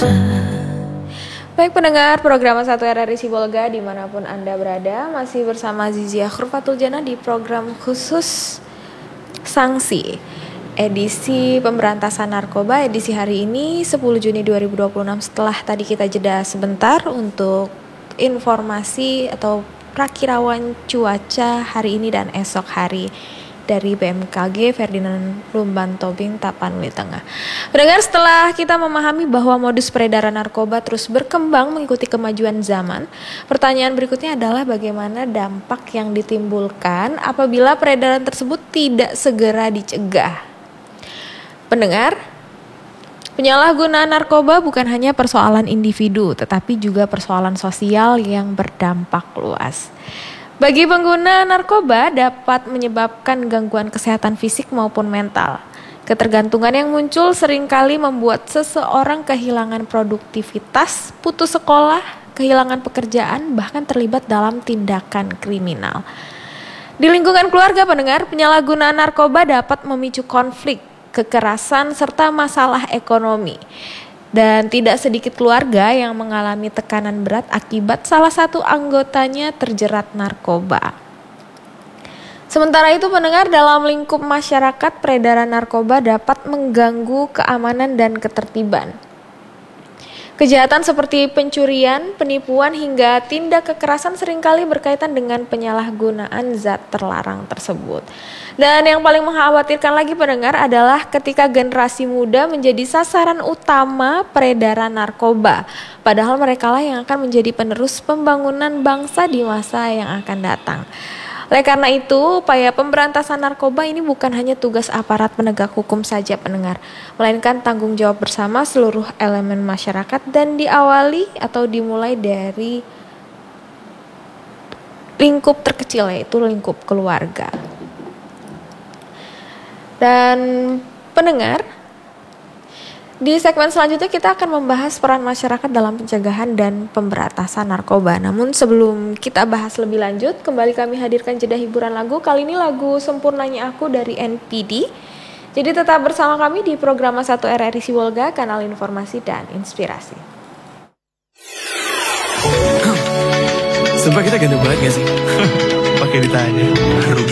Baik pendengar program 1 RRI Sibolga dimanapun Anda berada, masih bersama Zizia Khurfatul Jana di program khusus Sanksi edisi pemberantasan narkoba edisi hari ini 10 Juni 2026. Setelah tadi kita jeda sebentar untuk informasi atau prakirawan cuaca hari ini dan esok hari dari BMKG Ferdinand Lumban Tobing Tapanuli Tengah. Pendengar, setelah kita memahami bahwa modus peredaran narkoba terus berkembang mengikuti kemajuan zaman, pertanyaan berikutnya adalah bagaimana dampak yang ditimbulkan apabila peredaran tersebut tidak segera dicegah. Pendengar, penyalahgunaan narkoba bukan hanya persoalan individu, tetapi juga persoalan sosial yang berdampak luas. Bagi pengguna narkoba dapat menyebabkan gangguan kesehatan fisik maupun mental. Ketergantungan yang muncul seringkali membuat seseorang kehilangan produktivitas, putus sekolah, kehilangan pekerjaan, bahkan terlibat dalam tindakan kriminal. Di lingkungan keluarga pendengar, penyalahgunaan narkoba dapat memicu konflik, kekerasan, serta masalah ekonomi. Dan tidak sedikit keluarga yang mengalami tekanan berat akibat salah satu anggotanya terjerat narkoba. Sementara itu pendengar, dalam lingkup masyarakat, peredaran narkoba dapat mengganggu keamanan dan ketertiban. Kejahatan seperti pencurian, penipuan, hingga tindak kekerasan seringkali berkaitan dengan penyalahgunaan zat terlarang tersebut. Dan yang paling mengkhawatirkan lagi pendengar adalah ketika generasi muda menjadi sasaran utama peredaran narkoba. Padahal merekalah yang akan menjadi penerus pembangunan bangsa di masa yang akan datang. Oleh karena itu, upaya pemberantasan narkoba ini bukan hanya tugas aparat penegak hukum saja pendengar, melainkan tanggung jawab bersama seluruh elemen masyarakat dan diawali atau dimulai dari lingkup terkecil, yaitu lingkup keluarga. Dan pendengar, di segmen selanjutnya kita akan membahas peran masyarakat dalam pencegahan dan pemberantasan narkoba. Namun sebelum kita bahas lebih lanjut, kembali kami hadirkan jeda hiburan lagu. Kali ini lagu Sempurnanya Aku dari NPD. Jadi tetap bersama kami di program 1 RRI Sibolga, kanal informasi dan inspirasi. Sumpah kita ganteng banget gak sih? Pakai ditanya.